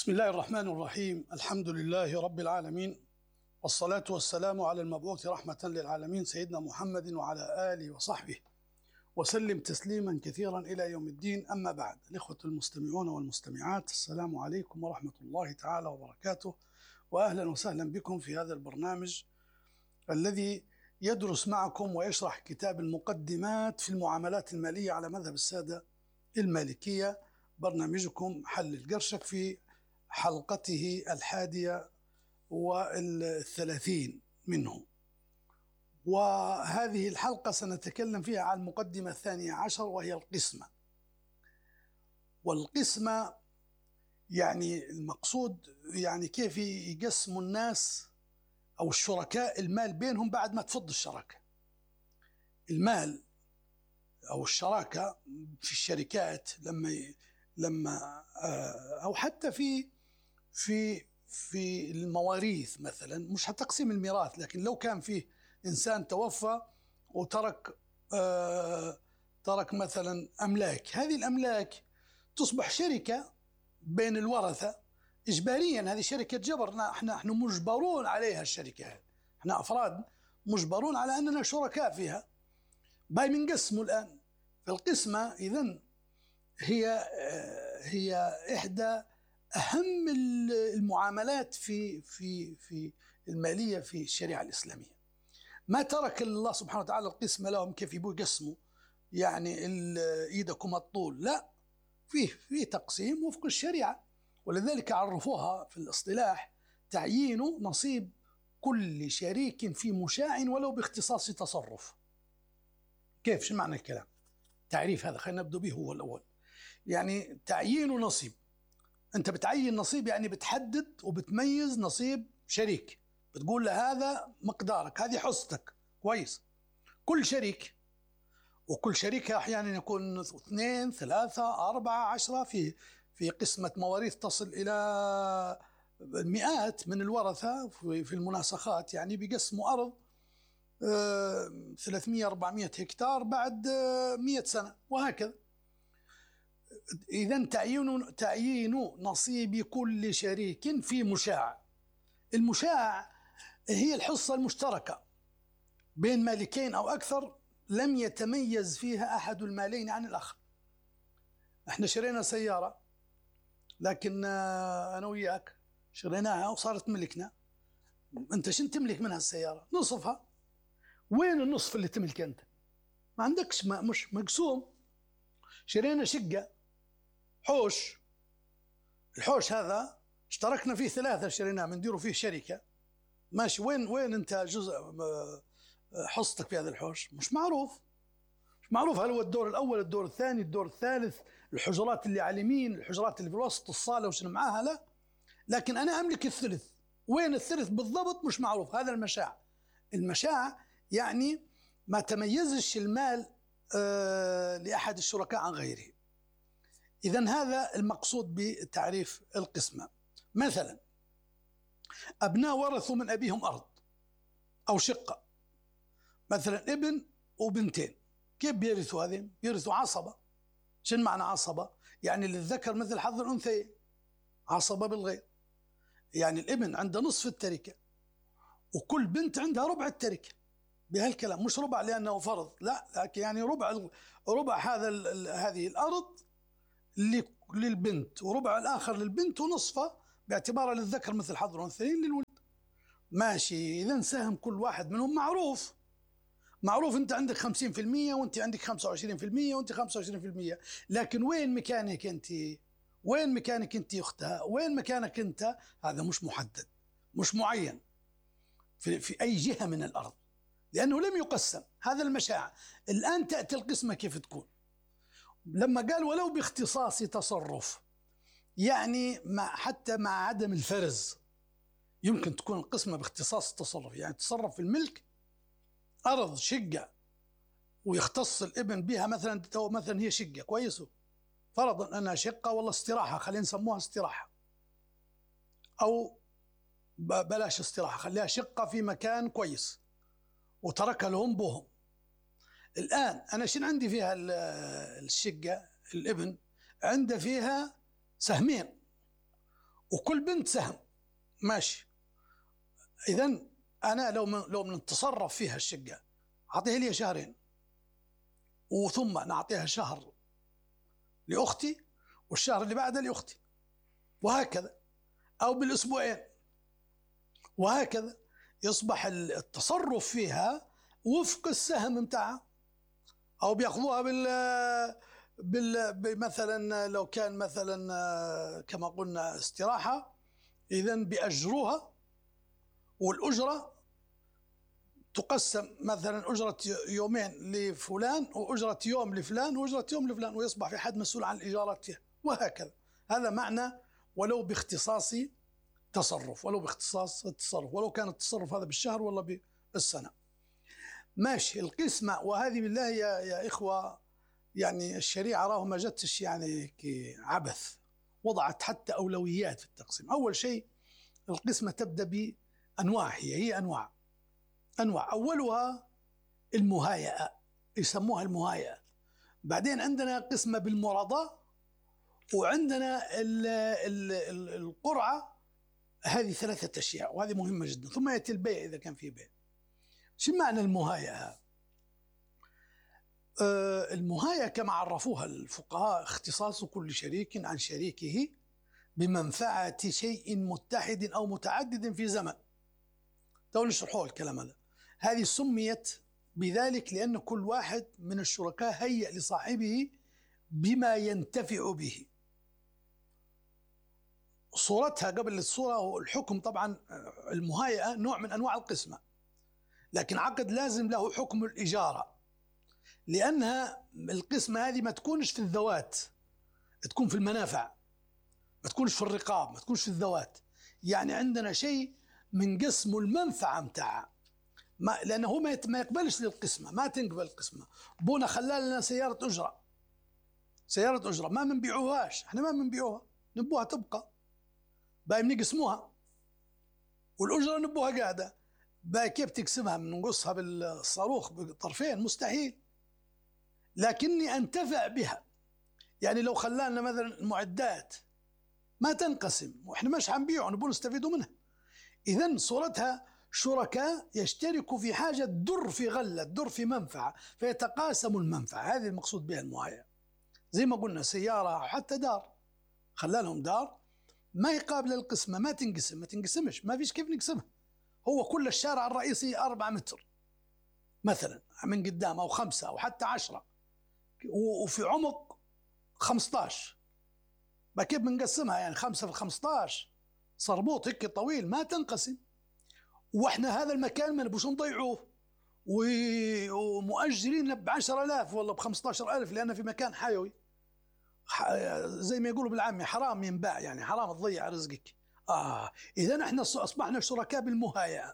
بسم الله الرحمن الرحيم. الحمد لله رب العالمين، والصلاة والسلام على المبعوث رحمة للعالمين سيدنا محمد وعلى آله وصحبه وسلم تسليما كثيرا إلى يوم الدين. أما بعد، الإخوة المستمعون والمستمعات، السلام عليكم ورحمة الله تعالى وبركاته، وأهلا وسهلا بكم في هذا البرنامج الذي يدرس معكم ويشرح كتاب المقدمات في المعاملات المالية على مذهب السادة المالكية، برنامجكم حل القرشك في حلقته 31 منه. وهذه الحلقة سنتكلم فيها عن المقدمة 12 وهي القسمة. والقسمة يعني المقصود يعني كيف يقسموا الناس أو الشركاء المال بينهم بعد ما تفض الشراكة. المال أو الشراكة في الشركات لما أو حتى في المواريث مثلا، مش هتقسيم الميراث، لكن لو كان فيه إنسان توفى وترك مثلا أملاك، هذه الأملاك تصبح شركة بين الورثة إجباريا. هذه شركة جبر، نحن مجبرون عليها. الشركة احنا أفراد مجبرون على أننا شركاء فيها. باي بنقسموا الآن. فالقسمة إذن هي إحدى أهم المعاملات في المالية في الشريعة الإسلامية. ما ترك الله سبحانه وتعالى القسمة لهم كيف يبوا يقسموا يعني إيدكم الطول، لا، فيه تقسيم وفق الشريعة. ولذلك عرفوها في الاصطلاح تعيين نصيب كل شريك في مشاع ولو باختصاص تصرف. كيف؟ شو معنى الكلام؟ تعريف هذا خلينا نبدأ به هو الأول. يعني تعيين نصيب، أنت بتعين نصيب يعني بتحدد وبتميز نصيب شريك، بتقول له هذا مقدارك، هذه حصتك. كويس. كل شريك، وكل شريك أحيانا يكون 2 3 4 10 في قسمة مواريث تصل إلى مئات من الورثة في المناسخات، يعني بيقسموا أرض 300 400 هكتار بعد 100 سنة وهكذا. إذن تعيين نصيب كل شريك في مشاع. المشاع هي الحصة المشتركة بين مالكين أو أكثر لم يتميز فيها أحد المالين عن الآخر. احنا شرينا سيارة، لكن أنا وياك شريناها وصارت ملكنا. أنت شن تملك منها السيارة؟ نصفها. وين النصف اللي تملك أنت؟ ما عندكش، مش مقسوم. شرينا شقة، حوش. الحوش هذا اشتركنا فيه 3، شريناه بنديروا فيه شركة، ماشي. وين أنت جزء حصتك في هذا الحوش؟ مش معروف. هل هو الدور الأول، الدور الثاني، الدور الثالث، الحجرات اللي على اليمين، الحجرات اللي في الوسط، الصالة وشنو معاها؟ لا. لكن أنا أملك الثلث. وين الثلث بالضبط؟ مش معروف. هذا المشاع. المشاع يعني ما تميزش المال لأحد الشركاء عن غيره. إذن هذا المقصود بتعريف القسمة. مثلا أبناء ورثوا من أبيهم أرض أو شقة، مثلا ابن وبنتين. كيف بيرثوا هذين؟ بيرثوا عصبة. شن معنى عصبة؟ يعني للذكر مثل حظ الأنثيين، عصبة بالغير. يعني الابن عنده نصف التركة وكل بنت عندها ربع التركة. بهالكلام، مش ربع لأنه فرض، لا، لكن يعني ربع هذه الأرض للبنت، وربع الآخر للبنت، ونصفه باعتباره للذكر مثل حظ الأنثيين للولد. ماشي. إذن سهم كل واحد منهم معروف. أنت عندك 50% وأنت عندك 25% وأنت 25%. لكن وين مكانك أنت؟ وين مكانك أنت أختها؟ وين مكانك أنت؟ هذا مش محدد، مش معين في أي جهة من الأرض، لأنه لم يقسم. هذا المشاع. الآن تأتي القسمة كيف تكون. لما قال ولو باختصاص تصرف، يعني حتى مع عدم الفرز يمكن تكون القسمة باختصاص التصرف. يعني تصرف في الملك، أرض شقة ويختص الابن بها، مثلا هي شقة، كويس، فرضا أنها شقة والله استراحة، خلينا نسموها استراحة، أو بلاش استراحة، خليها شقة في مكان كويس، وتركها لهم بهم. الآن أنا شن عندي فيها الشقة؟ الابن عنده فيها سهمين، وكل بنت سهم، ماشي. إذن أنا لو نتصرف فيها الشقة، أعطيها لي شهرين، وثم نعطيها شهر لأختي والشهر اللي بعده لأختي، وهكذا، أو بالأسبوعين، وهكذا. يصبح التصرف فيها وفق السهم متاعها، أو بيأخذوها مثلا لو كان مثلا كما قلنا استراحة، إذن بأجروها، والأجرة تقسم، مثلا أجرة يومين لفلان، وأجرة يوم لفلان، وأجرة يوم لفلان، ويصبح في حد مسؤول عن الإيجارات فيها، وهكذا. هذا معنى ولو باختصاص تصرف، ولو باختصاص التصرف، ولو كان التصرف هذا بالشهر ولا بالسنة. ماشي. القسمة، وهذه بالله يا إخوة، يعني الشريعة راه ما جتش يعني عبث، وضعت حتى أولويات في التقسيم. أول شيء القسمة تبدأ بأنواع، هي أنواع. أولها المهايئة، يسموها المهايئة. بعدين عندنا قسمة بالمراضاة، وعندنا القرعة. هذه ثلاثة أشياء، وهذه مهمة جدا. ثم يأتي البيع إذا كان في بيع. شو معنى المهايئة؟ المهايئة كما عرفوها الفقهاء اختصاص كل شريك عن شريكه بمنفعة شيء متحد أو متعدد في زمن. تو نشرحوا الكلام هذا. هذه سميت بذلك لأن كل واحد من الشركاء هيأ لصاحبه بما ينتفع به. صورتها قبل الصورة والحكم، طبعا المهايئة نوع من أنواع القسمة، لكن عقد لازم له حكم الإجارة، لأنها القسمة هذه ما تكونش في الذوات، تكون في المنافع، ما تكونش في الرقاب، ما تكونش في الذوات. يعني عندنا شيء من قسم المنفعة متاعها، لأنه هو ما يقبلش للقسمة، ما تنقبل القسمة. بونا خلى لنا سيارة أجرة ما منبيعوهاش، احنا ما منبيعوها، نبوها تبقى، باي نقسموها، والأجرة نبوها قاعدة، باي كيف تقسمها؟ نقصها بالصاروخ بطرفين؟ مستحيل. لكني أنتفع بها. يعني لو خلانا مثلا المعدات ما تنقسم، واحنا مش حنبيعه، نبون نستفيدوا منها. إذن صورتها شركاء يشتركوا في حاجة تضر في غلة، تضر في منفعة، فيتقاسموا المنفعة. هذه المقصود بها المهايئة. زي ما قلنا سيارة أو حتى دار، خلى لهم دار ما يقابل القسمة، ما تنقسمش، ما فيش كيف نقسمها. هو كل الشارع الرئيسي 4 متر مثلا من قدام، أو 5 أو حتى 10، وفي عمق 15، ما كيف بنقسمها؟ يعني 5 في 15 صربوط هيك طويل، ما تنقسم. واحنا هذا المكان ما نبوش نضيعوه، ومؤجرين ب10,000 والله ب15,000، لأنه في مكان حيوي، زي ما يقولوا بالعامي حرام ينباع، يعني حرام تضيع رزقك. إذا احنا أصبحنا شركاء بالمهايئة،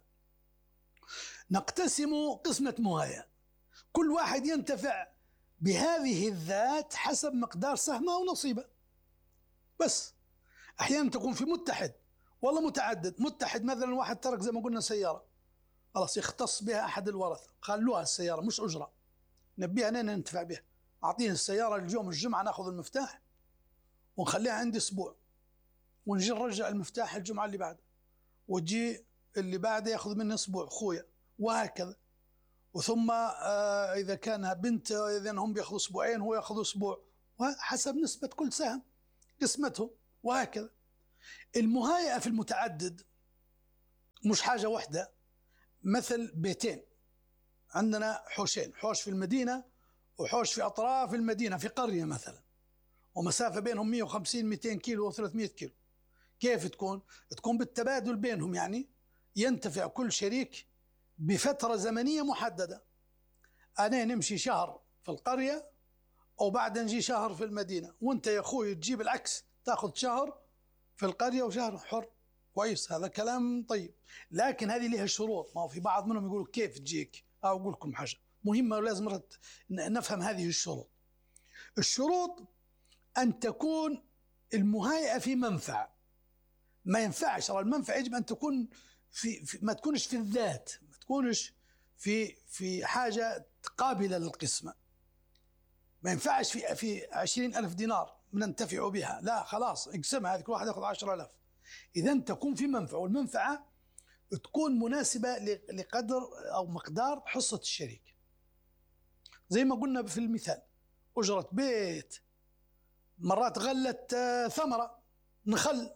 نقتسم قسمة مهايئة، كل واحد ينتفع بهذه الذات حسب مقدار سهمه ونصيبه. بس أحيانا تكون في متحد والله متعدد. متحد مثلا واحد ترك زي ما قلنا سيارة، خلاص يختص بها أحد الورثة، خلوها السيارة مش أجرة، نبيها أنا ننتفع بها. أعطيني السيارة اليوم الجمعة، ناخذ المفتاح ونخليها عندي أسبوع، ونجي نرجع المفتاح الجمعة اللي بعد، وتجي اللي بعده ياخذ مني أسبوع خويا، وهكذا. وثم إذا كان بنت، إذا هم بياخذوا أسبوعين هو ياخذ أسبوع، وحسب نسبة كل سهم قسمته، وهكذا. المهايئة في المتعدد مش حاجة واحدة. مثل بيتين، عندنا حوشين، حوش في المدينة وحوش في أطراف المدينة في قرية مثلا، ومسافة بينهم 150 200 كيلو و300 كيلو. كيف تكون بالتبادل بينهم، يعني ينتفع كل شريك بفترة زمنية محددة. أنا نمشي شهر في القرية، أو بعد نجي شهر في المدينة، وانت يا أخوي تجيب العكس، تأخذ شهر في القرية وشهر حر. كويس، هذا كلام طيب، لكن هذه لها شروط. ما هو في بعض منهم يقولوا كيف تجيك، أو أقول لكم حاجة مهمة ولازم نفهم هذه الشروط. الشروط أن تكون المهايئة في منفعة، ما ينفعش، المنفعة يجب أن تكون ما تكونش في الذات، ما تكونش في حاجة قابلة للقسمة. ما ينفعش في 20,000 دينار ننتفع بها، لا خلاص اقسمها، هذه كل واحد يأخذ 10,000. إذن تكون في منفعة، والمنفعة تكون مناسبة لقدر أو مقدار حصة الشريك. زي ما قلنا في المثال، أجرة بيت، مرات غلت ثمرة، نخل،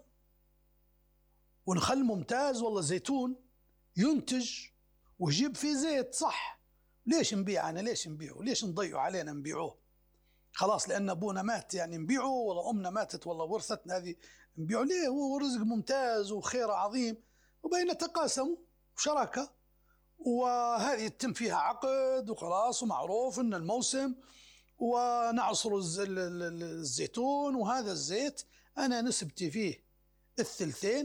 ونخل ممتاز والله، زيتون ينتج ويجيب فيه زيت، صح، ليش نبيع؟ أنا ليش نبيعه؟ ليش نضيعوا علينا نبيعوه؟ خلاص لأن أبونا مات يعني نبيعه، ولا أمنا ماتت والله ورثتنا هذه نبيعه، ليه؟ هو رزق ممتاز وخير عظيم، وبين تقاسموا شراكة، وهذه يتم فيها عقد وخلاص، ومعروف أن الموسم، ونعصر الزيتون، وهذا الزيت أنا نسبتي فيه الثلثين،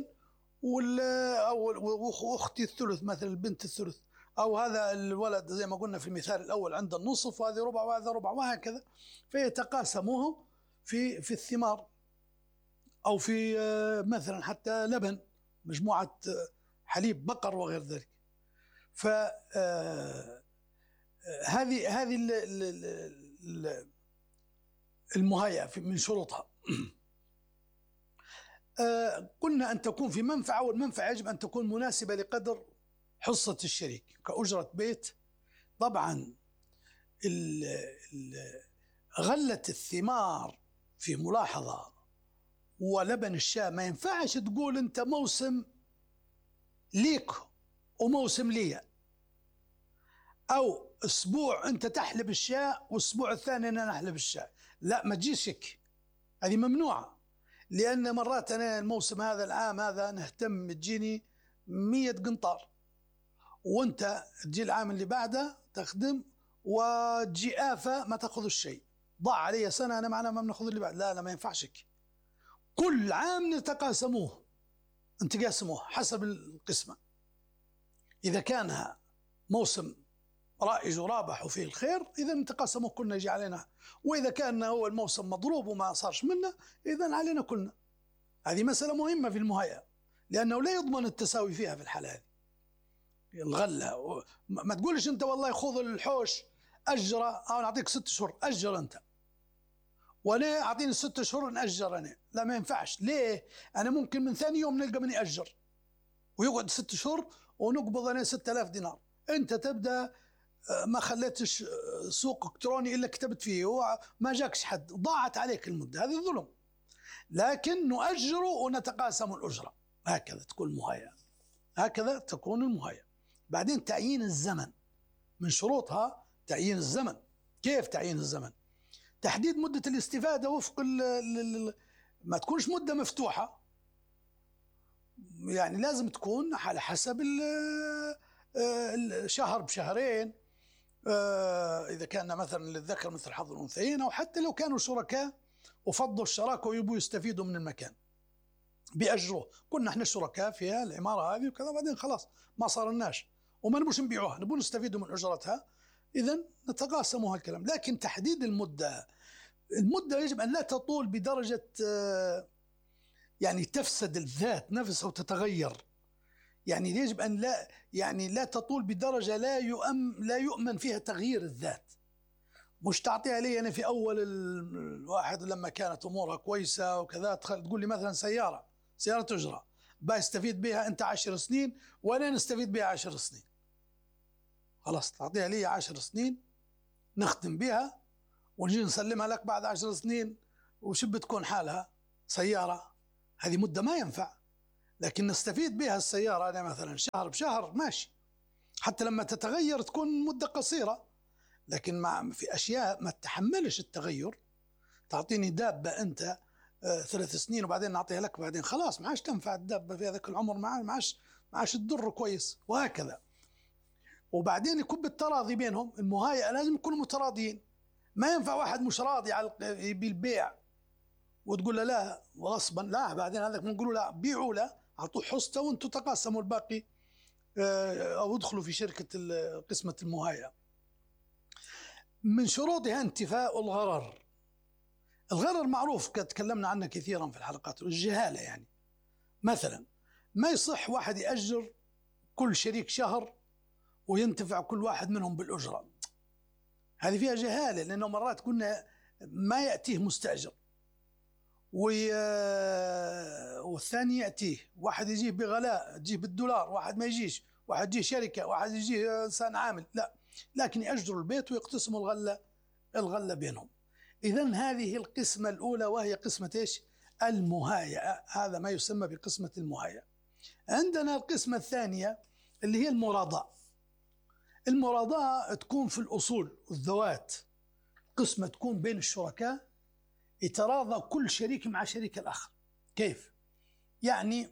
واختي الثلث، مثل البنت الثلث، او هذا الولد زي ما قلنا في المثال الاول عنده النصف، وهذه ربع وهذا ربع، وهكذا، فيتقاسموه في الثمار، او في مثلا حتى لبن، مجموعه حليب بقر وغير ذلك. ف هذه المهيئة من شروطها. قلنا أن تكون في منفعة، والمنفعة يجب أن تكون مناسبة لقدر حصة الشريك، كأجرة بيت. طبعا غلة الثمار في ملاحظة، ولبن الشاة ما ينفعش تقول أنت موسم ليك وموسم لي، أو أسبوع أنت تحلب الشاة والأسبوع الثاني أنا نحلب الشاة، لا، ما تجيشك، هذه ممنوعة. لأن مرات أنا الموسم هذا العام هذا نهتم تجيني 100 قنطار، وأنت تجي العام اللي بعده تخدم وتجي آفة ما تأخذ الشيء، ضاع علي سنة أنا معنا ما بنأخذ اللي بعد، لا ما ينفعشك، كل عام نتقاسموه، نتقاسموه حسب القسمة. إذا كان موسم رائج ورابح وفيه الخير، إذا نتقاسموه كلنا يجي علينا، وإذا كان هو الموسم مضروب وما صارش منه، إذا علينا كلنا. هذه مسألة مهمة في المهيئة، لأنه لا يضمن التساوي فيها في الحالة هذه. الغلة ما تقولش أنت والله خذ الحوش أجره، أو نعطيك 6 شهور أجر أنت، وأنا أعطيني 6 شهور نأجر أنا، لا ما ينفعش. ليه؟ أنا ممكن من ثاني يوم نلقى من يأجر ويقعد 6 شهور ونقبض أنا 6000 دينار. أنت تبدأ ما خليتش سوق إلكتروني إلا كتبت فيه، وما جاكش حد، ضاعت عليك المدة، هذه ظلم. لكن نؤجر ونتقاسم الأجرة، هكذا تكون المهيئة، هكذا تكون المهيئة. بعدين تعيين الزمن، من شروطها تعيين الزمن. كيف تعيين الزمن؟ تحديد مدة الاستفادة وفق ما تكونش مدة مفتوحة، يعني لازم تكون على حسب الشهر بشهرين، إذا كان مثلا للذكر مثل حظ الأنثيين، أو حتى لو كانوا شركاء وفضوا الشراكة ويبوا يستفيدوا من المكان بأجره، كنا احنا شركاء فيها العمارة هذه وكذا، بعدين خلاص ما صار الناش وما نبوش نبيعوها، نبون نستفيدوا من أجرتها، إذن نتقاسموا هالكلام. لكن تحديد المدة يجب أن لا تطول بدرجة يعني تفسد الذات نفسها وتتغير، يعني يجب أن لا تطول بدرجة لا يؤمن فيها تغيير الذات. مش تعطيها لي أنا في أول الواحد لما كانت أمورها كويسة وكذا، تقول لي مثلا سيارة أجرة بستفيد بها أنت 10 سنين وأنا نستفيد بها 10 سنين، خلاص تعطيها لي 10 سنين نخدم بها ونجي نسلمها لك بعد 10 سنين، وشو بتكون حالها سيارة، هذه مدة ما ينفع. لكن نستفيد بها السيارة أنا مثلا شهر بشهر ماشي، حتى لما تتغير تكون مدة قصيرة. لكن في أشياء ما تتحملش التغير، تعطيني دابة أنت 3 سنين وبعدين نعطيها لك، بعدين خلاص ما عادش تنفع الدابة في هذاك العمر، ما عادش تضر كويس، وهكذا. وبعدين يكون بالتراضي بينهم، المهيئة لازم يكونوا متراضيين، ما ينفع واحد مش راضي على بالبيع وتقول له لا غصبا، لا، بعدين هذاك بنقول له لا، بيعوا له، اعطوه حصته وانتم تقاسموا الباقي، او ادخلوا في شركة قسمة المهيئة. من شروطها انتفاء الغرر. الغرر معروف تكلمنا عنه كثيرا في الحلقات، الجهالة يعني. مثلا ما يصح واحد يأجر كل شريك شهر وينتفع كل واحد منهم بالأجرة، هذه فيها جهالة، لأنه مرات كنا ما يأتيه مستأجر والثاني يأتيه، واحد يجيه بغلاء، يجيه بالدولار، واحد ما يجيش، واحد يجيه شركة، واحد يجيه إنسان عامل، لا، لكن يأجروا البيت ويقتسموا الغلة بينهم. إذن هذه القسمة الأولى، وهي قسمة إيش؟ المهايئة. هذا ما يسمى بقسمة المهايئة. عندنا القسمة الثانية اللي هي المراضاة. المراضاة تكون في الأصول والذوات، قسمة تكون بين الشركاء، يتراضى كل شريك مع شريك الآخر. كيف؟ يعني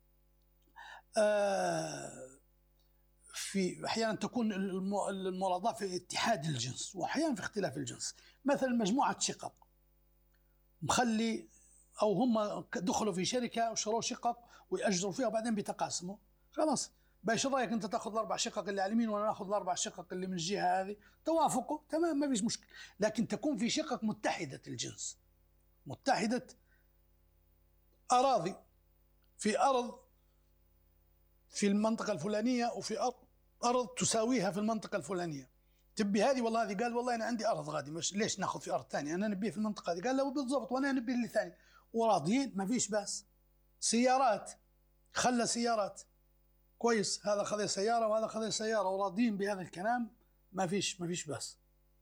في أحيانا تكون المراضاة في اتحاد الجنس، وأحيانا في اختلاف الجنس. مثلا مجموعة شقق مخلي، أو هم دخلوا في شركة وشروا شقق ويأجروا فيها وبعدين بيتقاسموا، خلاص بايش رأيك أنت تأخذ الأربع شقق اللي على اليمين وأنا نأخذ الأربع شقق اللي من الجهة هذه، توافقوا تمام، ما فيش مشكلة. لكن تكون في شقق متحدة الجنس، متحدة أراضي، في أرض في المنطقة الفلانية وفي أرض تساويها في المنطقة الفلانية. تبي هذه، والله هذه قال والله أنا عندي أرض غادي، مش ليش ناخذ في أرض ثانية، أنا نبيه في المنطقة هذه، قال له بالضبط وأنا نبي اللي ثاني، وراضيين ما فيش بس. سيارات، خلى سيارات كويس، هذا خذ سيارة وهذا خذ سيارة وراضيين بهذا الكلام، ما فيش بس.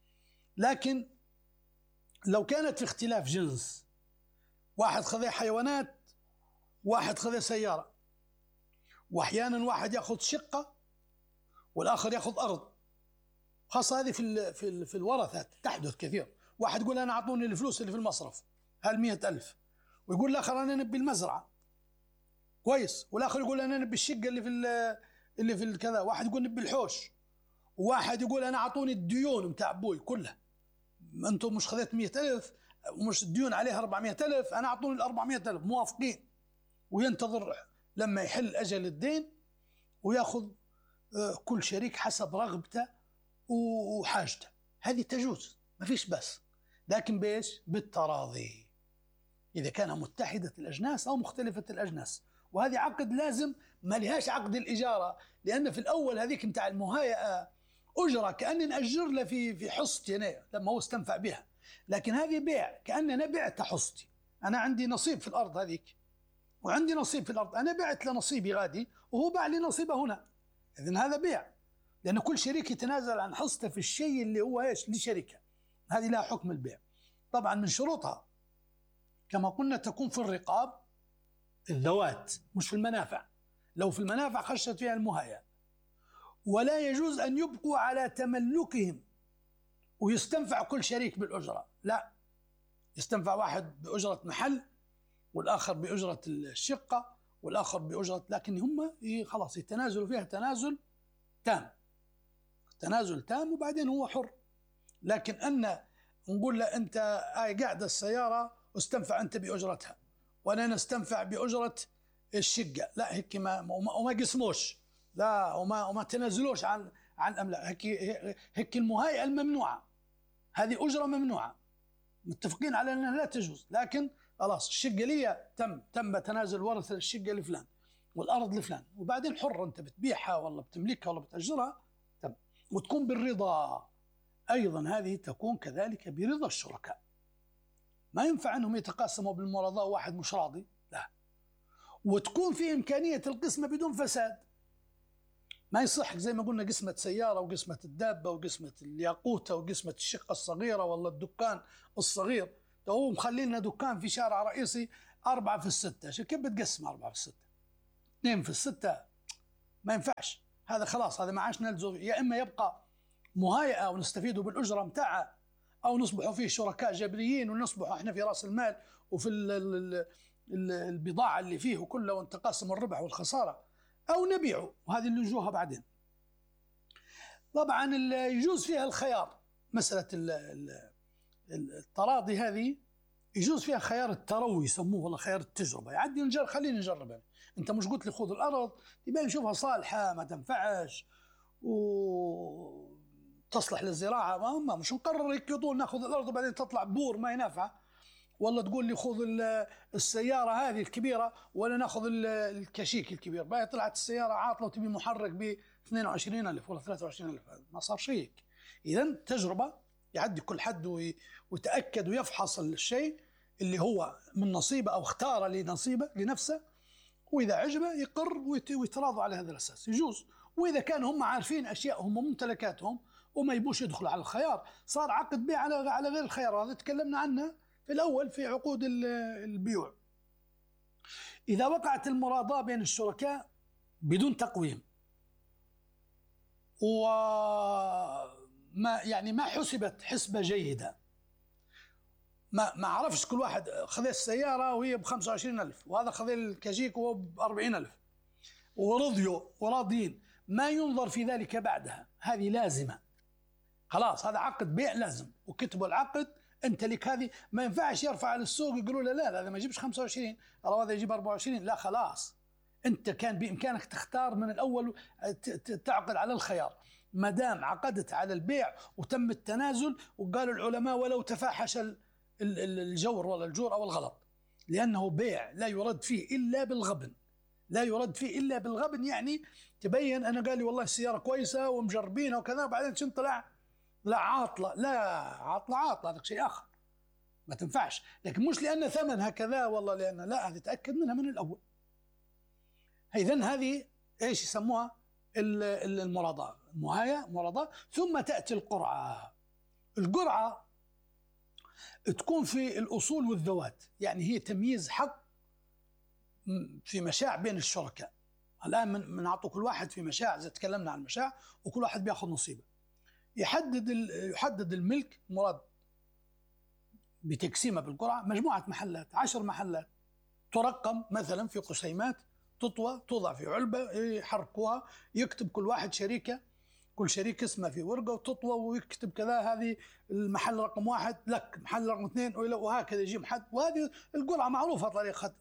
لكن لو كانت في اختلاف جنس، واحد خذ حيوانات، واحد خذ سيارة، واحيانا واحد ياخذ شقة والاخر ياخذ ارض، خاصة هذه في الورثات تحدث كثير. واحد يقول انا اعطوني الفلوس اللي في المصرف هال 100,000، ويقول الاخر انا نبي المزرعة كويس، والاخر يقول انا نبي الشقة اللي في الكذا، واحد يقول نبي الحوش، وواحد يقول انا اعطوني الديون متاع ابوي كلها، انتم مش خذيت 100,000 ومش الديون عليها 400,000، انا اعطوني ال 400,000، موافقين، وينتظر لما يحل أجل الدين ويأخذ كل شريك حسب رغبته وحاجته. هذه تجوز ما فيش بس، لكن بإيش؟ بالتراضي، إذا كان متحدة الأجناس أو مختلفة الأجناس. وهذه عقد لازم، ما لهاش عقد الإجارة، لأن في الأول هذيك متاع المهايئة أجرة، كأني نأجر له في حصتي أنا لما هو استنفع بها، لكن هذه بيع، كأني أنا بعت حصتي، أنا عندي نصيب في الأرض هذيك وعندي نصيب في الأرض، أنا بعت له نصيبي غادي وهو باع لي نصيبه هنا. إذن هذا بيع، لأن كل شريك يتنازل عن حصته في الشيء اللي هو إيش لشركة، هذه لها حكم البيع. طبعا من شروطها كما قلنا تكون في الرقاب الذوات، مش في المنافع. لو في المنافع خشت فيها المهاية. ولا يجوز أن يبقوا على تملكهم ويستنفع كل شريك بالأجرة، لا، يستنفع واحد بأجرة محل والآخر بأجرة الشقة والآخر بأجرة، لكن هم خلاص يتنازلوا فيها تنازل تام، وبعدين هو حر. لكن أن نقول له أنت قاعدة السيارة واستنفع أنت بأجرتها وأنا نستنفع بأجرة الشقة، لا، هيك وما قسموش، لا، وما تنازلوش عن أملاك، هيك المهايئة الممنوعة، هذه أجرة ممنوعة، متفقين على أنها لا تجوز. لكن خلاص الشقة لي، تم تنازل ورثة الشقة لفلان والأرض لفلان، وبعدين حر أنت بتبيعها ولا بتملكها ولا بتأجرها، تم، وتكون بالرضا. أيضا هذه تكون كذلك برضا الشركاء، ما ينفع أنهم يتقاسموا بالمراضاة واحد مش راضي، لا، وتكون في إمكانية القسمة بدون فساد. ما يصح زي ما قلنا قسمة سيارة وقسمة الدابة وقسمة الياقوتة وقسمة الشقة الصغيرة ولا الدكان الصغير، هو مخلي لنا دكان في شارع رئيسي 4 في 6، كيف بتقسم 4 في 6؟ 2 في 6 ما ينفعش، هذا خلاص، هذا ما عادش نلزم. يا إما يبقى مهايئة ونستفيدوا بالأجرة متاعها، أو نصبحوا فيه شركاء جبريين ونصبحوا إحنا في رأس المال وفي البضاعة اللي فيه كله ونتقاسم الربح والخسارة، أو نبيعه، وهذه اللي نجوها بعدين. طبعا يجوز فيها الخيار، مسألة التراضي هذه يجوز فيها خيار التروي يسموه، ولا خيار التجربة، يعدي خليني نجرب، أنت مش قلت لي خذ الأرض، يبقى نشوفها صالحة ما تنفعش وتصلح للزراعة، ما مش نقرر هيك طول ناخذ الأرض وبعدين تطلع بور ما ينفع، والله تقول لي خذ السيارة هذه الكبيرة ولا ناخذ الكشيك الكبير، بقى طلعت السيارة عاطلة وتبي محرك ب 22,000 ولا 23,000، ما صار شيء. إذن تجربة، يعدي كل حد ويتأكد ويفحص الشيء، اللي هو من نصيبه أو اختار لنصيبه لنفسه، وإذا عجبه يقر ويتراضوا على هذا الأساس يجوز. وإذا كانوا هم عارفين أشيائهم وممتلكاتهم وما يبوش يدخلوا على الخيار، صار عقد بيع على غير الخيار. هذا تكلمنا عنه في الأول في عقود البيوع. إذا وقعت المراضاة بين الشركاء بدون تقويم وما يعني ما حسبت حسبة جيدة، ما عرفش كل واحد خذ السيارة وهي ب25,000 وهذا خذ الكاجيك وهو ب40,000 ورضيوا وراضين، ما ينظر في ذلك بعدها، هذه لازمة. خلاص هذا عقد بيع لازم، وكتبوا العقد أنت لك هذه. ما ينفعش يرفع على السوق يقولوا له لا هذا ما يجيبش 25 أو هذا يجيب 24. لا خلاص، أنت كان بإمكانك تختار من الأول تعقد على الخيار. ما دام عقدت على البيع وتم التنازل، وقالوا العلماء ولو تفاحش الجور ولا الجور أو الغلط، لأنه بيع لا يرد فيه إلا بالغبن. لا يرد فيه إلا بالغبن، يعني تبين أنا قال لي والله السيارة كويسة ومجربينها وكذا، وبعدين شن طلع عاطلة. لا، عاطلة هذا شيء آخر ما تنفعش. لكن مش لأن ثمنها كذا والله، لأن لا، هذه تأكد منها من الأول. إذن هذه إيش يسموها؟ المراضاة، مراضاة. ثم تأتي القرعة. القرعة تكون في الأصول والذوات، يعني هي تمييز حق في مشاع بين الشركاء. الآن بنعطوا كل واحد في مشاع، إذا تكلمنا عن مشاع، وكل واحد بياخذ نصيبه. يحدد الملك مراد بتقسيمه بالقرعة مجموعة محلات، 10 محلات ترقم مثلا في قسيمات، تطوى، توضع في علبة، يحركوها، يكتب كل واحد شريكة، كل شريك اسمه في ورقة وتطوى، ويكتب كذا هذه المحل رقم 1 لك، محل رقم 2، وهكذا يجي محل. وهذه القرعة معروفة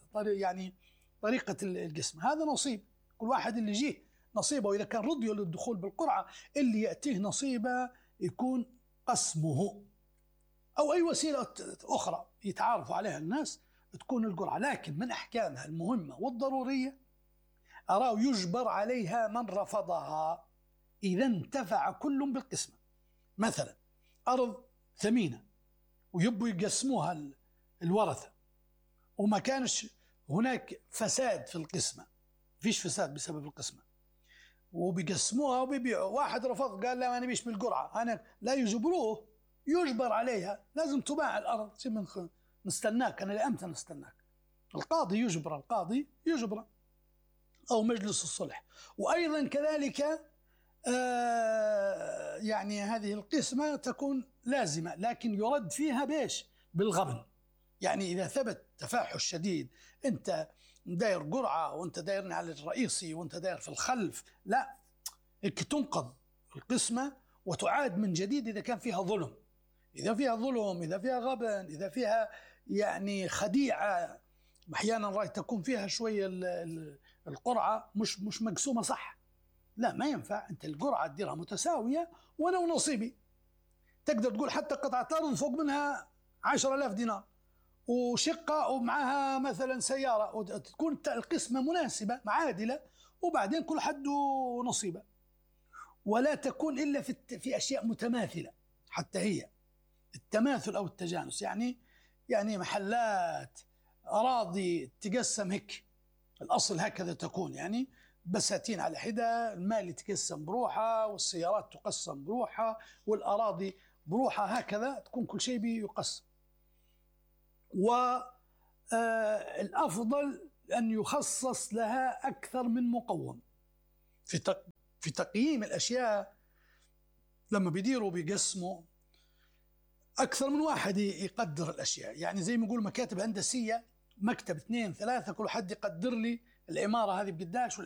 طريقة القسم. هذا نصيب كل واحد اللي يجيه نصيبه. وإذا كان رضيوا للدخول بالقرعة، اللي يأتيه نصيبه يكون قسمه، أو أي وسيلة أخرى يتعارفوا عليها الناس تكون القرعة. لكن من أحكامها المهمة والضرورية أراه يجبر عليها من رفضها إذا انتفع كل بالقسمة. مثلا أرض ثمينة ويبوا يقسموها الورثة، وما كانش هناك فساد في القسمة، فيش فساد بسبب القسمة، وبيقسموها وبيبيعوا. واحد رفض قال لا ما نبيش بالقرعة، أنا لا يجبروه، يجبر عليها، لازم تباع الأرض. نستناك، أنا لأمتى نستناك؟ القاضي يجبر أو مجلس الصلح. وأيضا كذلك يعني هذه القسمة تكون لازمة، لكن يرد فيها بيش؟ بالغبن. يعني إذا ثبت تفاحش شديد، أنت داير قرعة وأنت دايرني على الرئيسي وأنت داير في الخلف، لا، تنقض القسمة وتعاد من جديد إذا كان فيها ظلم. إذا فيها غبن، إذا فيها يعني خديعة، أحيانا رأي تكون فيها شوية القرعة مش مقسومة صح. لا، ما ينفع. أنت القرعة تديرها متساوية، وأنا ونصيبي. تقدر تقول حتى قطعة أرض فوق منها 10,000 دينار، وشقة ومعها مثلا سيارة، وتكون القسمة مناسبة عادلة، وبعدين كل حد نصيبه. ولا تكون إلا في أشياء متماثلة، حتى هي التماثل أو التجانس، يعني محلات، أراضي تقسم هيك، الأصل هكذا تكون، يعني بساتين على حدة، المال يتقسم بروحها، والسيارات تقسم بروحها، والأراضي بروحها، هكذا تكون كل شيء يقسم. والأفضل أن يخصص لها أكثر من مقوم في تقييم الأشياء. لما بيقسموا أكثر من واحد يقدر الأشياء، يعني زي ما يقول مكاتب هندسية، مكتب 2 3 كل حد يقدر لي العمارة هذه بقداش